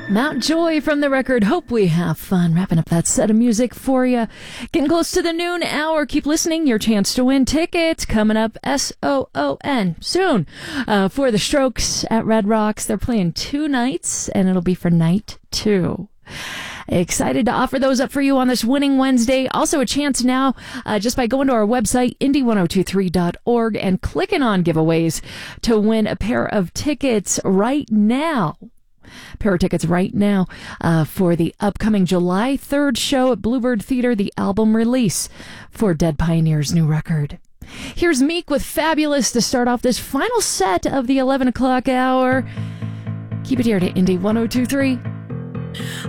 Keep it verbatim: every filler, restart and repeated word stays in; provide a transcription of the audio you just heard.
Mount Joy from the record Hope We Have Fun. Wrapping up that set of music for you. Getting close to the noon hour. Keep listening. Your chance to win tickets coming up S O O N soon uh, for the Strokes at Red Rocks. They're playing two nights, and it'll be for night two. Excited to offer those up for you on this Winning Wednesday. Also a chance now uh, just by going to our website, indy ten twenty-three dot org, and clicking on giveaways to win a pair of tickets right now. Pair of tickets right now uh, for the upcoming July third show at Bluebird Theater, the album release for Dead Pioneer's new record. Here's Meek with Fabulous to start off this final set of the eleven o'clock hour. Keep it here to Indy ten twenty-three.